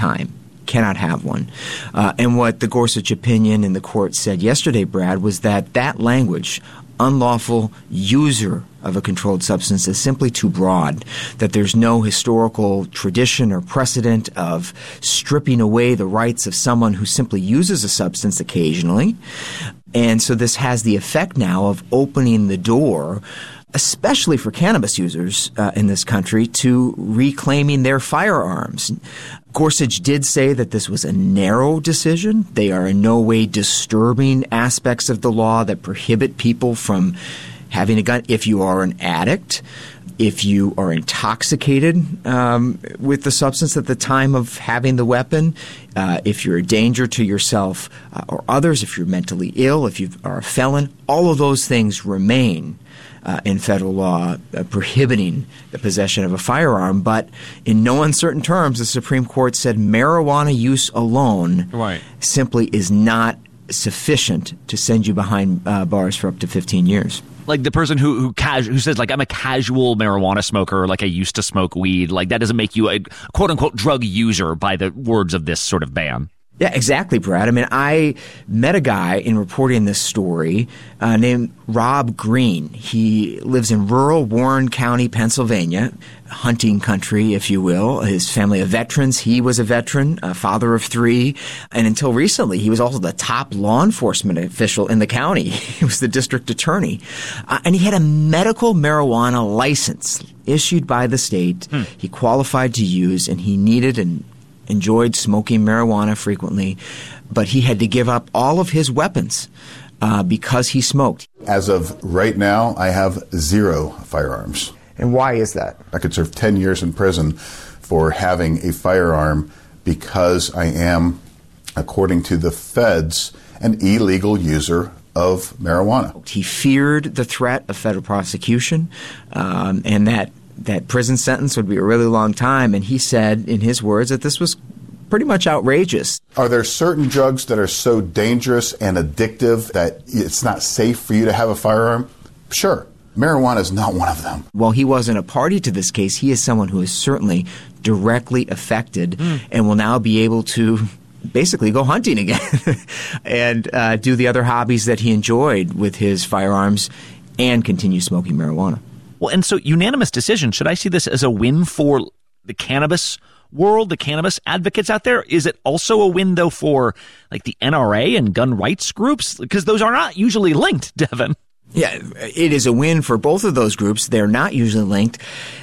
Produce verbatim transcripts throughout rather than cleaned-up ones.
time. Cannot have one. Uh, and what the Gorsuch opinion in the court said yesterday, Brad, was that that language, unlawful user of a controlled substance, is simply too broad, that there's no historical tradition or precedent of stripping away the rights of someone who simply uses a substance occasionally. And so this has the effect now of opening the door, especially for cannabis users uh, in this country, to reclaiming their firearms. Gorsuch did say that this was a narrow decision. They are in no way disturbing aspects of the law that prohibit people from having a gun. If you are an addict, if you are intoxicated um, with the substance at the time of having the weapon, uh, if you're a danger to yourself uh, or others, if you're mentally ill, if you are a felon, all of those things remain Uh, in federal law uh, prohibiting the possession of a firearm. But in no uncertain terms, the Supreme Court said marijuana use alone right. simply is not sufficient to send you behind uh, bars for up to fifteen years. Like the person who who, casu- who says, like, I'm a casual marijuana smoker, like I used to smoke weed, like that doesn't make you a quote-unquote drug user by the words of this sort of ban. Yeah, exactly, Brad. I mean, I met a guy in reporting this story uh, named Rob Green. He lives in rural Warren County, Pennsylvania, hunting country, if you will. His family of veterans. He was a veteran, a father of three. And until recently, he was also the top law enforcement official in the county. He was the district attorney. Uh, and he had a medical marijuana license issued by the state. Hmm. He qualified to use, and he needed an enjoyed smoking marijuana frequently, but he had to give up all of his weapons uh, because he smoked. As of right now, I have zero firearms. And why is that? I could serve ten years in prison for having a firearm because I am, according to the feds, an illegal user of marijuana. He feared the threat of federal prosecution, um, and that that prison sentence would be a really long time. And he said, in his words, that this was pretty much outrageous. Are there certain drugs that are so dangerous and addictive that it's not safe for you to have a firearm? Sure. Marijuana is not one of them. While he wasn't a party to this case, he is someone who is certainly directly affected mm. and will now be able to basically go hunting again and uh, do the other hobbies that he enjoyed with his firearms and continue smoking marijuana. Well, and so unanimous decision, should I see this as a win for the cannabis world, the cannabis advocates out there? Is it also a win, though, for like the N R A and gun rights groups? Because those are not usually linked, Devin. Yeah, it is a win for both of those groups. They're not usually linked.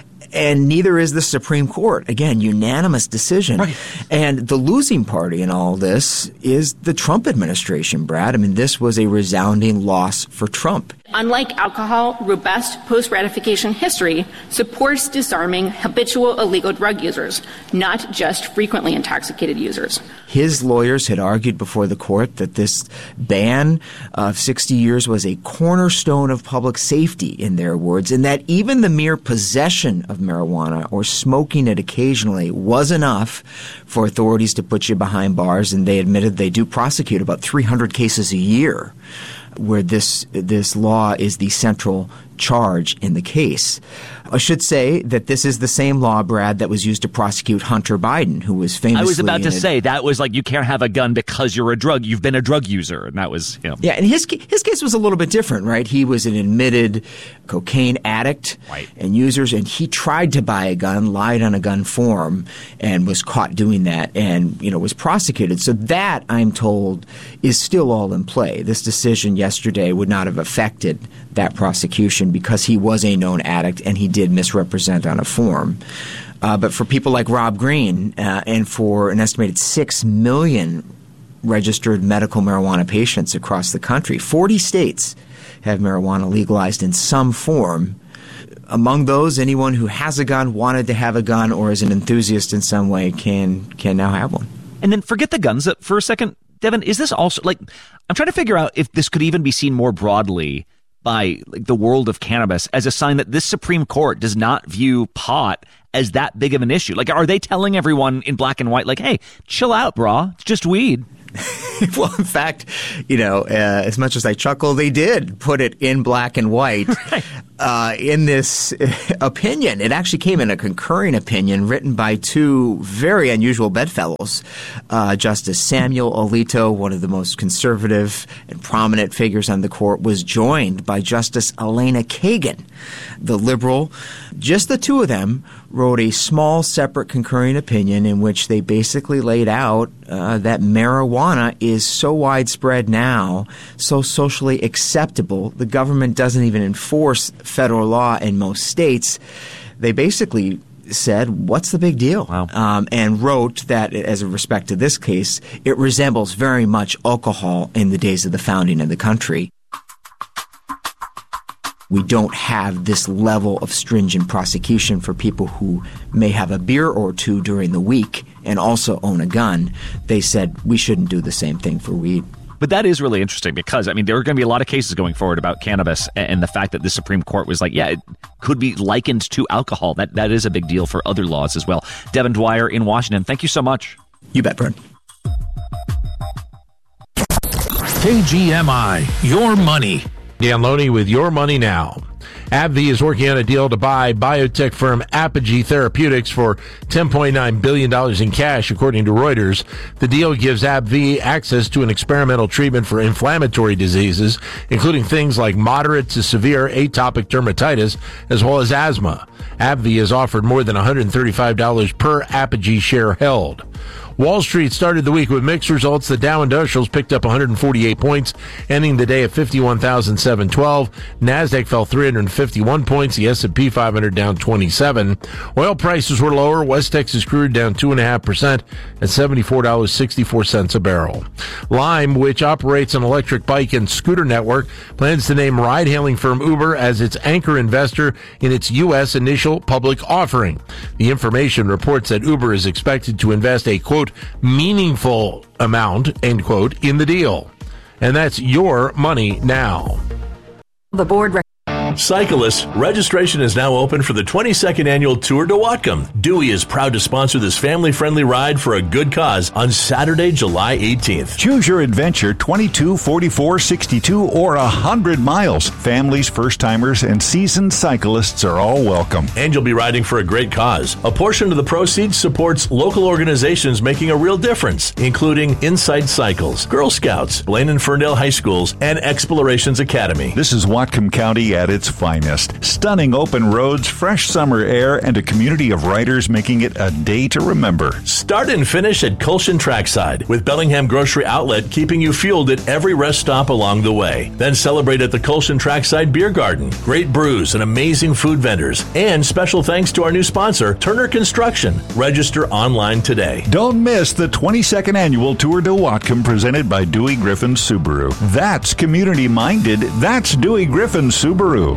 And neither is the Supreme Court. Again, unanimous decision. Right. And the losing party in all this is the Trump administration, Brad. I mean, this was a resounding loss for Trump. Unlike alcohol, robust post-ratification history supports disarming habitual illegal drug users, not just frequently intoxicated users. His lawyers had argued before the court that this ban of sixty years was a cornerstone of public safety, in their words, and that even the mere possession of marijuana or smoking it occasionally was enough for authorities to put you behind bars. And they admitted they do prosecute about three hundred cases a year where this this law is the central charge in the case. I should say that this is the same law, Brad, that was used to prosecute Hunter Biden, who was famously... I was about to a, say, that was like, you can't have a gun because you're a drug, you've been a drug user, and that was him. Yeah, and his his case was a little bit different, right? He was an admitted cocaine addict right. and users, and he tried to buy a gun, lied on a gun form, and was caught doing that, and, you know, was prosecuted. So that, I'm told, is still all in play. This decision yesterday would not have affected that prosecution because he was a known addict and he did misrepresent on a form. Uh, but for people like Rob Green uh, and for an estimated six million registered medical marijuana patients across the country, forty states have marijuana legalized in some form. Among those, anyone who has a gun, wanted to have a gun, or is an enthusiast in some way can can now have one. And then forget the guns for a second. Devin, is this also, like, I'm trying to figure out if this could even be seen more broadly by like, the world of cannabis as a sign that this Supreme Court does not view pot as that big of an issue. Like, are they telling everyone in black and white, like, hey, chill out, brah, it's just weed? Well, in fact, you know, uh, as much as I chuckle, they did put it in black and white. Right. uh, in this opinion, it actually came in a concurring opinion written by two very unusual bedfellows. Uh, Justice Samuel Alito, one of the most conservative and prominent figures on the court, was joined by Justice Elena Kagan, the liberal. Just the two of them wrote a small, separate concurring opinion in which they basically laid out uh, that marijuana is so widespread now, so socially acceptable, the government doesn't even enforce federal law in most states. They basically said, what's the big deal? Wow. Um, and wrote that, as a respect to this case, it resembles very much alcohol in the days of the founding of the country. We don't have this level of stringent prosecution for people who may have a beer or two during the week and also own a gun. They said we shouldn't do the same thing for weed. But that is really interesting because, I mean, there are going to be a lot of cases going forward about cannabis, and the fact that the Supreme Court was like, yeah, it could be likened to alcohol. That That is a big deal for other laws as well. Devin Dwyer in Washington, thank you so much. You bet, Brent. K G M I, your money. Dan Loney with Your Money Now. AbbVie is working on a deal to buy biotech firm Apogee Therapeutics for ten point nine billion dollars in cash, according to Reuters. The deal gives AbbVie access to an experimental treatment for inflammatory diseases, including things like moderate to severe atopic dermatitis, as well as asthma. AbbVie has offered more than one hundred thirty-five dollars per Apogee share held. Wall Street started the week with mixed results. The Dow Industrials picked up one hundred forty-eight points, ending the day at fifty-one thousand seven hundred twelve. NASDAQ fell three hundred fifty-one points. The S and P five hundred down twenty-seven. Oil prices were lower. West Texas crude down two point five percent at seventy-four dollars and sixty-four cents a barrel. Lime, which operates an electric bike and scooter network, plans to name ride-hailing firm Uber as its anchor investor in its U S initial public offering. The information reports that Uber is expected to invest a, quote, meaningful amount, end quote, in the deal. And that's Your Money Now. The board rec- Cyclists, registration is now open for the twenty-second annual Tour de Whatcom. Dewey is proud to sponsor this family-friendly ride for a good cause on Saturday, July eighteenth. Choose your adventure, twenty-two, forty-four, sixty-two, or one hundred miles. Families, first-timers, and seasoned cyclists are all welcome. And you'll be riding for a great cause. A portion of the proceeds supports local organizations making a real difference, including Insight Cycles, Girl Scouts, Blaine and Ferndale High Schools, and Explorations Academy. This is Whatcom County at its finest. Stunning open roads, fresh summer air, and a community of riders making it a day to remember. Start and finish at Colshan Trackside, with Bellingham Grocery Outlet keeping you fueled at every rest stop along the way. Then celebrate at the Colshan Trackside Beer Garden. Great brews and amazing food vendors. And special thanks to our new sponsor, Turner Construction. Register online today. Don't miss the twenty-second annual Tour de Whatcom presented by Dewey Griffin Subaru. That's community-minded. That's Dewey Griffin Subaru.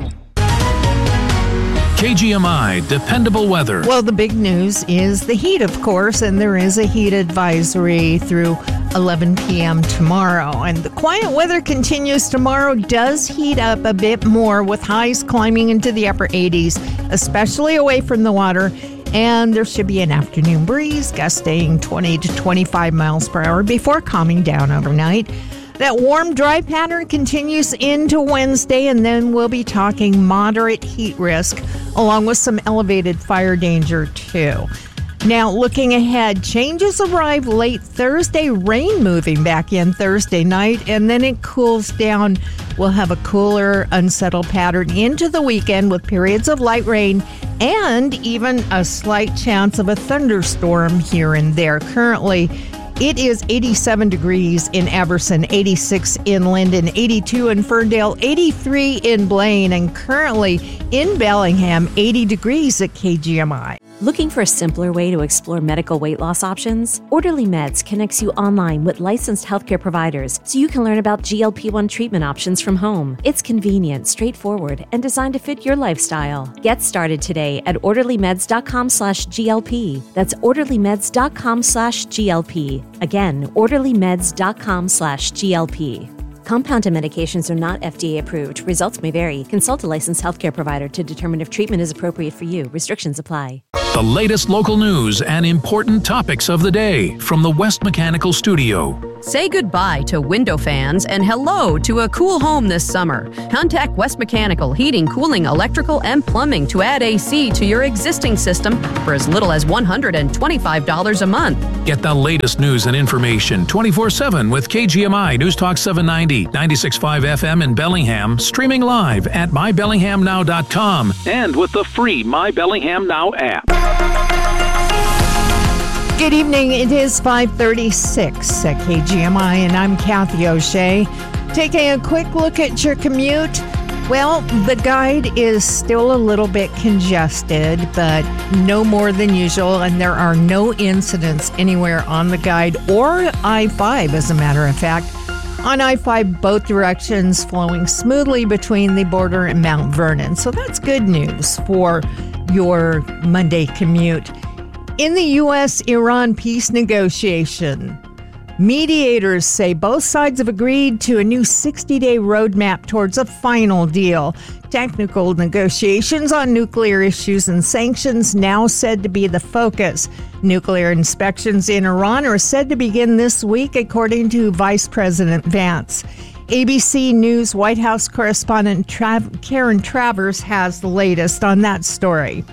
K G M I, dependable weather. Well, the big news is the heat, of course, and there is a heat advisory through eleven p.m. tomorrow. And the quiet weather continues tomorrow, does heat up a bit more with highs climbing into the upper eighties, especially away from the water. And there should be an afternoon breeze gusting twenty to twenty-five miles per hour before calming down overnight. That warm, dry pattern continues into Wednesday, and then we'll be talking moderate heat risk, along with some elevated fire danger, too. Now, looking ahead, changes arrive late Thursday, rain moving back in Thursday night, and then it cools down. We'll have a cooler, unsettled pattern into the weekend with periods of light rain and even a slight chance of a thunderstorm here and there. Currently, it is eighty-seven degrees in Everson, eighty-six in Linden, eighty-two in Ferndale, eighty-three in Blaine, and currently in Bellingham, eighty degrees at K G M I. Looking for a simpler way to explore medical weight loss options? Orderly Meds connects you online with licensed healthcare providers so you can learn about G L P one treatment options from home. It's convenient, straightforward, and designed to fit your lifestyle. Get started today at orderlymeds.com slash GLP. That's orderlymeds.com slash GLP. Again, orderlymeds.com slash GLP. Compounded medications are not F D A approved. Results may vary. Consult a licensed healthcare provider to determine if treatment is appropriate for you. Restrictions apply. The latest local news and important topics of the day from the West Mechanical Studio. Say goodbye to window fans and hello to a cool home this summer. Contact West Mechanical Heating, Cooling, Electrical, and Plumbing to add A C to your existing system for as little as one hundred twenty-five dollars a month. Get the latest news and information twenty-four seven with K G M I News Talk seven ninety, ninety-six point five F M in Bellingham, streaming live at my bellingham now dot com and with the free My Bellingham Now app. Good evening. It is five thirty-six at K G M I, and I'm Kathy O'Shea. Taking a quick look at your commute. Well, the guide is still a little bit congested, but no more than usual, and there are no incidents anywhere on the guide or I five, as a matter of fact. On I five, both directions flowing smoothly between the border and Mount Vernon. So that's good news for your Monday commute. In the U S Iran peace negotiation, mediators say both sides have agreed to a new sixty-day roadmap towards a final deal. Technical negotiations on nuclear issues and sanctions now said to be the focus. Nuclear inspections in Iran are said to begin this week, according to Vice President Vance. A B C News White House correspondent Trav- Karen Travers has the latest on that story.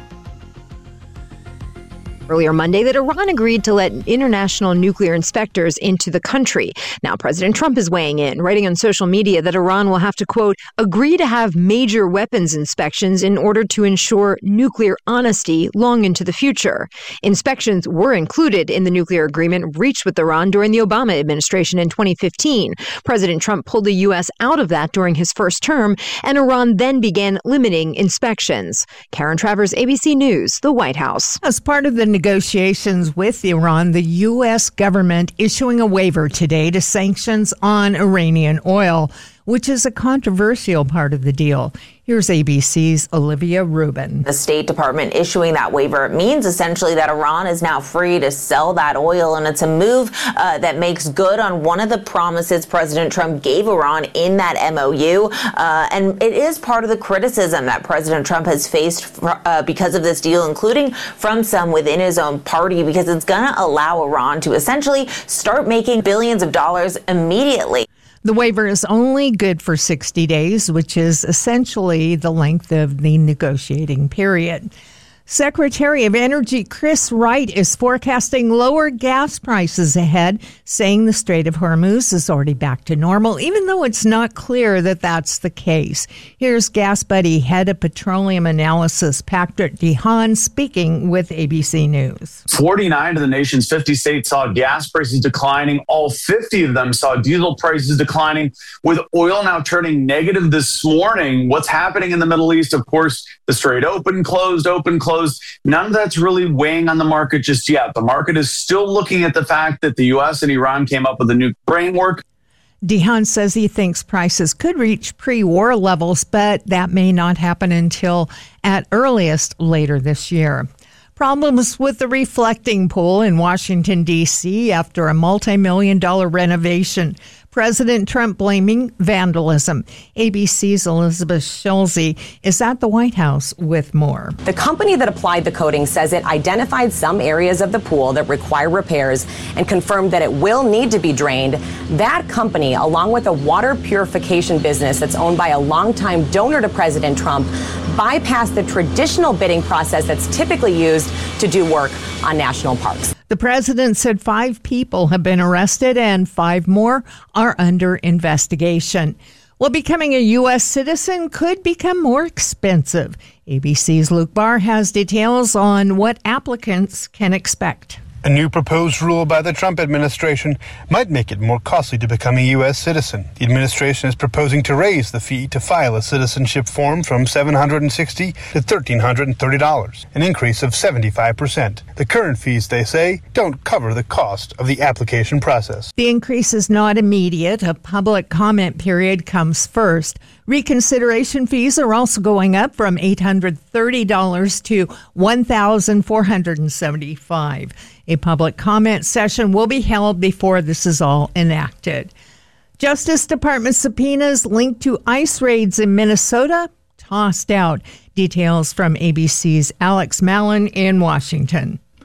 Earlier Monday that Iran agreed to let international nuclear inspectors into the country. Now President Trump is weighing in, writing on social media that Iran will have to, quote, agree to have major weapons inspections in order to ensure nuclear honesty long into the future. Inspections were included in the nuclear agreement reached with Iran during the Obama administration in twenty fifteen. President Trump pulled the U S out of that during his first term, and Iran then began limiting inspections. Karen Travers, A B C News, the White House. As part of the negotiations with Iran, the U S government issuing a waiver today to sanctions on Iranian oil, which is a controversial part of the deal. Here's A B C's Olivia Rubin. The State Department issuing that waiver means essentially that Iran is now free to sell that oil, and it's a move uh, that makes good on one of the promises President Trump gave Iran in that M O U. Uh, and it is part of the criticism that President Trump has faced for, uh, because of this deal, including from some within his own party, because it's going to allow Iran to essentially start making billions of dollars immediately. The waiver is only good for sixty days, which is essentially the length of the negotiating period. Secretary of Energy Chris Wright is forecasting lower gas prices ahead, saying the Strait of Hormuz is already back to normal, even though it's not clear that that's the case. Here's Gas Buddy Head of Petroleum Analysis, Patrick DeHaan, speaking with A B C News. forty-nine of the nation's fifty states saw gas prices declining. All fifty of them saw diesel prices declining, with oil now turning negative this morning. What's happening in the Middle East? Of course, the Strait open, closed, open, closed. None of that's really weighing on the market just yet. The market is still looking at the fact that the U S and Iran came up with a new framework. DeHaan says he thinks prices could reach pre-war levels, but that may not happen until at earliest later this year. Problems with the reflecting pool in Washington, D C after a multi-million dollar renovation. President Trump blaming vandalism. A B C's Elizabeth Schulze is at the White House with more. The company that applied the coating says it identified some areas of the pool that require repairs and confirmed that it will need to be drained. That company, along with a water purification business that's owned by a longtime donor to President Trump, bypassed the traditional bidding process that's typically used to do work on national parks. The president said five people have been arrested and five more are under investigation. Well, becoming a U S citizen could become more expensive. A B C's Luke Barr has details on what applicants can expect. A new proposed rule by the Trump administration might make it more costly to become a U S citizen. The administration is proposing to raise the fee to file a citizenship form from seven hundred sixty dollars to one thousand three hundred thirty dollars, an increase of seventy-five percent. The current fees, they say, don't cover the cost of the application process. The increase is not immediate. A public comment period comes first. Reconsideration fees are also going up from eight hundred thirty dollars to one thousand four hundred seventy-five dollars. A public comment session will be held before this is all enacted. Justice Department subpoenas linked to ICE raids in Minnesota tossed out. Details from A B C's Alex Mallon in Washington.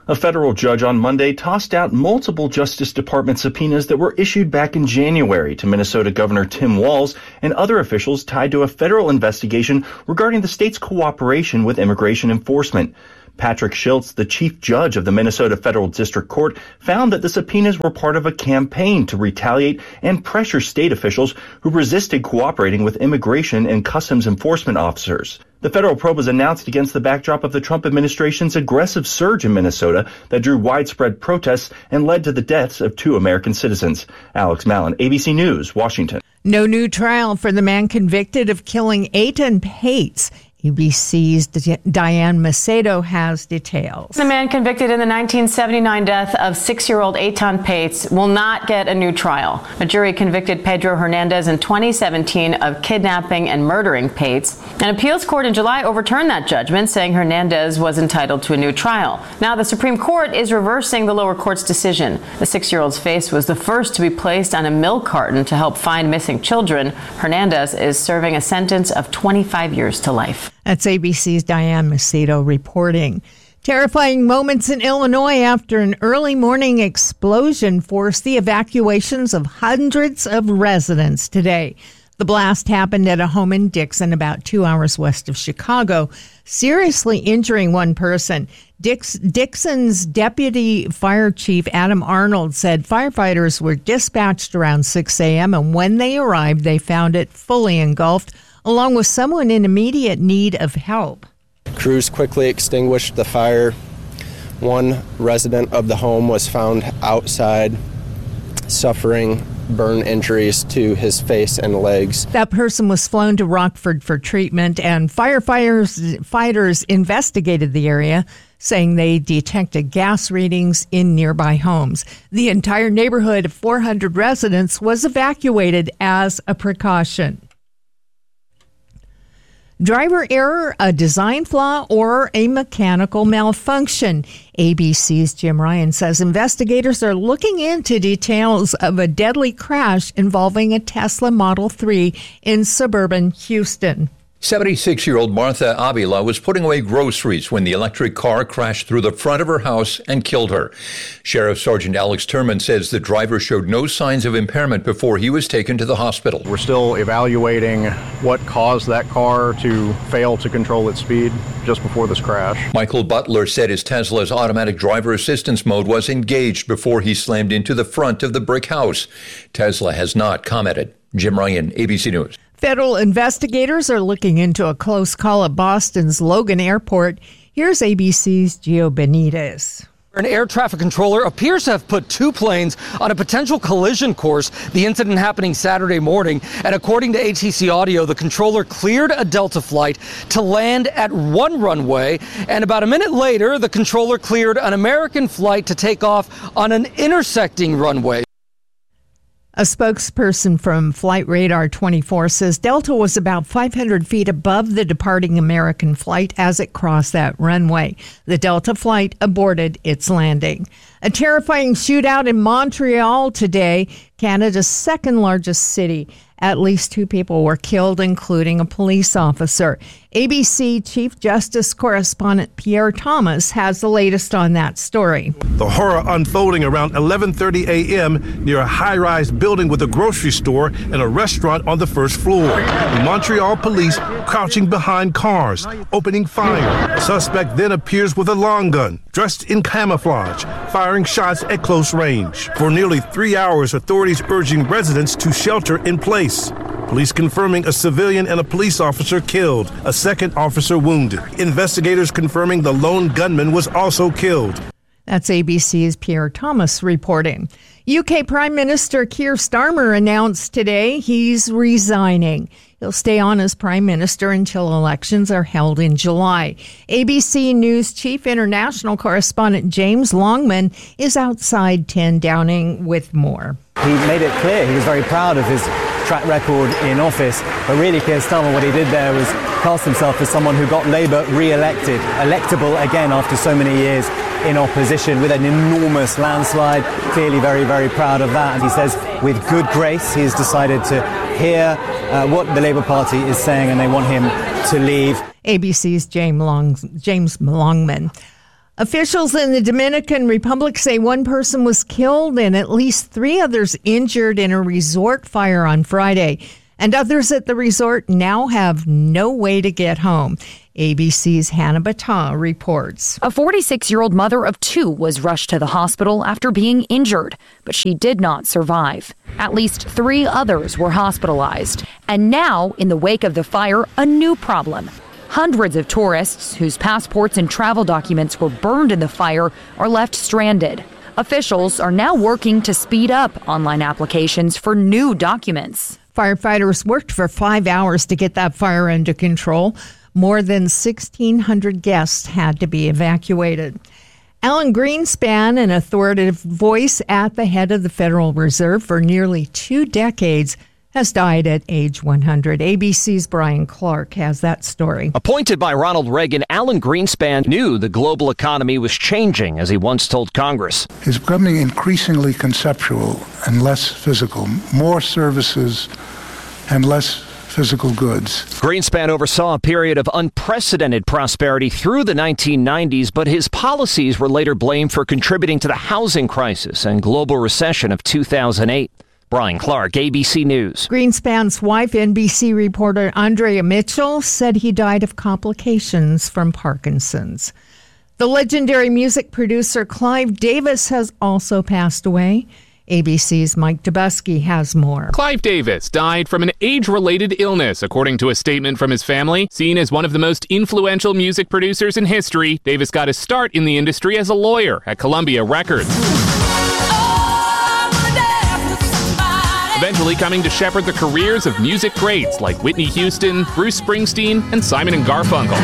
A federal judge on Monday tossed out multiple Justice Department subpoenas that were issued back in January to Minnesota Governor Tim Walz and other officials tied to a federal investigation regarding the state's cooperation with immigration enforcement. Patrick Schultz, the chief judge of the Minnesota Federal District Court, found that the subpoenas were part of a campaign to retaliate and pressure state officials who resisted cooperating with immigration and customs enforcement officers. The federal probe was announced against the backdrop of the Trump administration's aggressive surge in Minnesota that drew widespread protests and led to the deaths of two American citizens. Alex Mallon, A B C News, Washington. No new trial for the man convicted of killing Eitan Pates. A B C's Diane Macedo has details. The man convicted in the nineteen seventy-nine death of six-year-old Eitan Pates will not get a new trial. A jury convicted Pedro Hernandez in twenty seventeen of kidnapping and murdering Pates. An appeals court in July overturned that judgment, saying Hernandez was entitled to a new trial. Now the Supreme Court is reversing the lower court's decision. The six-year-old's face was the first to be placed on a milk carton to help find missing children. Hernandez is serving a sentence of twenty-five years to life. That's A B C's Diane Macedo reporting. Terrifying moments in Illinois after an early morning explosion forced the evacuations of hundreds of residents today. The blast happened at a home in Dixon, about two hours west of Chicago, seriously injuring one person. Dix, Dixon's deputy fire chief, Adam Arnold, said firefighters were dispatched around six a.m. and when they arrived, they found it fully engulfed, along with someone in immediate need of help. Crews quickly extinguished the fire. One resident of the home was found outside, suffering burn injuries to his face and legs. That person was flown to Rockford for treatment, and firefighters fighters investigated the area, saying they detected gas readings in nearby homes. The entire neighborhood of four hundred residents was evacuated as a precaution. Driver error, a design flaw, or a mechanical malfunction. A B C's Jim Ryan says investigators are looking into details of a deadly crash involving a Tesla Model three in suburban Houston. seventy-six-year-old Martha Avila was putting away groceries when the electric car crashed through the front of her house and killed her. Sheriff Sergeant Alex Turman says the driver showed no signs of impairment before he was taken to the hospital. We're still evaluating what caused that car to fail to control its speed just before this crash. Michael Butler said his Tesla's automatic driver assistance mode was engaged before he slammed into the front of the brick house. Tesla has not commented. Jim Ryan, A B C News. Federal investigators are looking into a close call at Boston's Logan Airport. Here's A B C's Gio Benitez. An air traffic controller appears to have put two planes on a potential collision course, the incident happening Saturday morning. And according to A T C Audio, the controller cleared a Delta flight to land at one runway. And about a minute later, the controller cleared an American flight to take off on an intersecting runway. A spokesperson from Flight Radar twenty-four says Delta was about five hundred feet above the departing American flight as it crossed that runway. The Delta flight aborted its landing. A terrifying shootout in Montreal today, Canada's second largest city. At least two people were killed, including a police officer. A B C Chief Justice correspondent Pierre Thomas has the latest on that story. The horror unfolding around eleven thirty a.m. near a high-rise building with a grocery store and a restaurant on the first floor. Montreal police crouching behind cars, opening fire. Suspect then appears with a long gun, dressed in camouflage, firing shots at close range. For nearly three hours, authorities urging residents to shelter in place. Police confirming a civilian and a police officer killed, a second officer wounded. Investigators confirming the lone gunman was also killed. That's A B C's Pierre Thomas reporting. U K Prime Minister Keir Starmer announced today he's resigning. He'll stay on as Prime Minister until elections are held in July. A B C News Chief International Correspondent James Longman is outside ten Downing with more. He made it clear he was very proud of his track record in office, but really Keir Starmer, what he did there was cast himself as someone who got Labour re-elected, electable again after so many years in opposition with an enormous landslide. Clearly very, very proud of that. And he says with good grace he's decided to hear uh, what the Labour Party is saying and they want him to leave. A B C's James, Long, James Longman. Officials in the Dominican Republic say one person was killed and at least three others injured in a resort fire on Friday. And others at the resort now have no way to get home. A B C's Hannah Baton reports. A forty-six-year-old mother of two was rushed to the hospital after being injured, but she did not survive. At least three others were hospitalized. And now, in the wake of the fire, a new problem. Hundreds of tourists whose passports and travel documents were burned in the fire are left stranded. Officials are now working to speed up online applications for new documents. Firefighters worked for five hours to get that fire under control. More than sixteen hundred guests had to be evacuated. Alan Greenspan, an authoritative voice at the head of the Federal Reserve for nearly two decades, has died at age one hundred. A B C's Brian Clark has that story. Appointed by Ronald Reagan, Alan Greenspan knew the global economy was changing, as he once told Congress. It's becoming increasingly conceptual and less physical, more services and less physical goods. Greenspan oversaw a period of unprecedented prosperity through the nineteen nineties, but his policies were later blamed for contributing to the housing crisis and global recession of two thousand eight. Brian Clark, A B C News. Greenspan's wife, N B C reporter Andrea Mitchell, said he died of complications from Parkinson's. The legendary music producer Clive Davis has also passed away. A B C's Mike Dubusky has more. Clive Davis died from an age-related illness, according to a statement from his family. Seen as one of the most influential music producers in history, Davis got his start in the industry as a lawyer at Columbia Records. Eventually coming to shepherd the careers of music greats like Whitney Houston, Bruce Springsteen, and Simon and Garfunkel.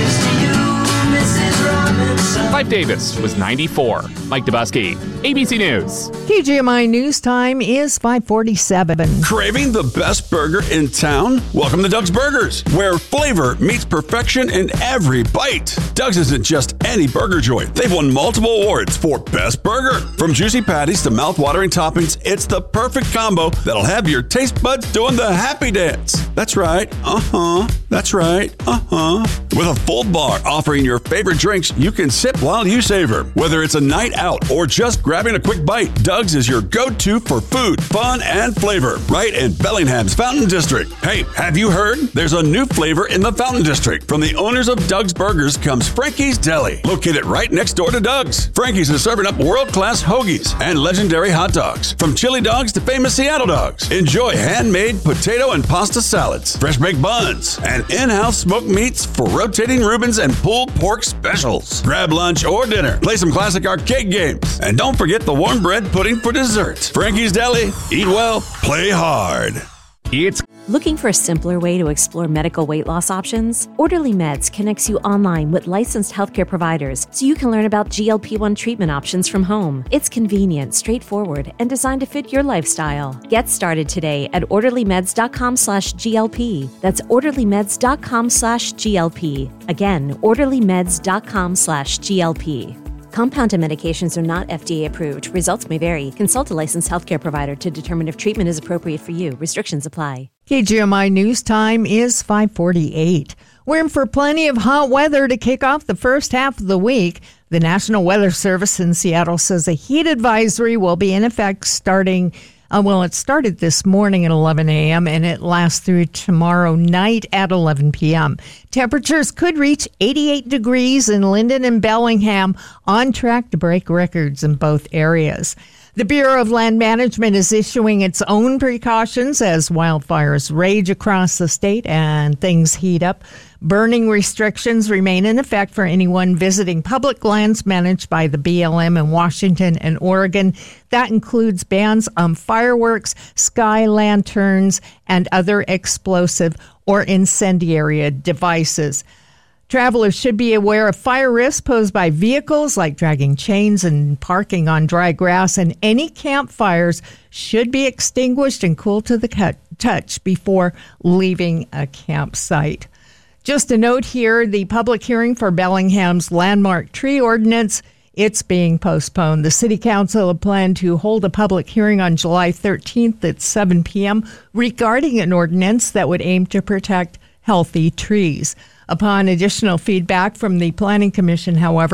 Clive Davis was ninety-four. Mike Dubusky, A B C News. K G M I News Time is five forty-seven. Craving the best burger in town? Welcome to Doug's Burgers, where flavor meets perfection in every bite. Doug's isn't just any burger joint. They've won multiple awards for Best Burger. From juicy patties to mouth-watering toppings, it's the perfect combo that'll have your taste buds doing the happy dance. That's right. Uh-huh. That's right. Uh-huh. With a full bar offering your favorite drinks you can sip while you savor. Whether it's a night out or just grabbing a quick bite, Doug's is your go-to for food, fun, and flavor. Right in Bellingham's Fountain District. Hey, have you heard? There's a new flavor in the Fountain District. From the owners of Doug's Burgers comes Frankie's Deli, located right next door to Doug's. Frankie's is serving up world-class hoagies and legendary hot dogs. From chili dogs to famous Seattle dogs. Enjoy handmade potato and pasta salads, fresh baked buns, and in-house smoked meats for rotating Reubens and pulled pork specials. Grab lunch or dinner, play some classic arcade games, and don't forget the warm bread pudding for dessert. Frankie's Deli. Eat well, play hard. It's looking for a simpler way to explore medical weight loss options? Orderly Meds connects you online with licensed healthcare providers so you can learn about G L P one treatment options from home. It's convenient, straightforward, and designed to fit your lifestyle. Get started today at orderlymeds.com slash GLP. That's orderlymeds.com slash GLP. Again, orderlymeds.com slash GLP. Compounded medications are not F D A approved. Results may vary. Consult a licensed healthcare provider to determine if treatment is appropriate for you. Restrictions apply. K G M I News Time is five forty-eight. We're in for plenty of hot weather to kick off the first half of the week. The National Weather Service in Seattle says a heat advisory will be in effect starting Uh, well, it started this morning at eleven a.m. and it lasts through tomorrow night at eleven p.m. Temperatures could reach eighty-eight degrees in Linden and Bellingham, on track to break records in both areas. The Bureau of Land Management is issuing its own precautions as wildfires rage across the state and things heat up. Burning restrictions remain in effect for anyone visiting public lands managed by the B L M in Washington and Oregon. That includes bans on fireworks, sky lanterns, and other explosive or incendiary devices. Travelers should be aware of fire risks posed by vehicles like dragging chains and parking on dry grass, and any campfires should be extinguished and cooled to the cut, touch before leaving a campsite. Just a note here, the public hearing for Bellingham's landmark tree ordinance, it's being postponed. The City Council had planned to hold a public hearing on July thirteenth at seven p.m. regarding an ordinance that would aim to protect healthy trees. Upon additional feedback from the Planning Commission, however,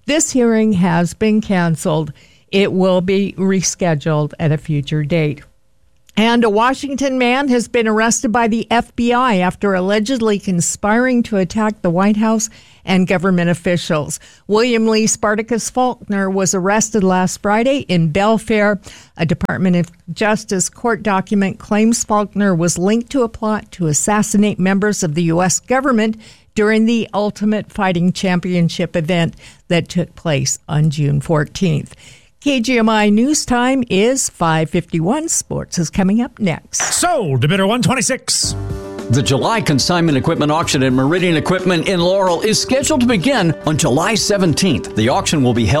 This hearing has been canceled. It will be rescheduled at a future date. And a Washington man has been arrested by the F B I after allegedly conspiring to attack the White House and government officials. William Lee Spartacus Faulkner was arrested last Friday in Belfair. A Department of Justice court document claims Faulkner was linked to a plot to assassinate members of the U S government during the Ultimate Fighting Championship event that took place on June fourteenth. K G M I News Time is five fifty-one. Sports is coming up next. Sold to bidder one twenty-six. The July consignment equipment auction at Meridian Equipment in Laurel is scheduled to begin on July seventeenth. The auction will be held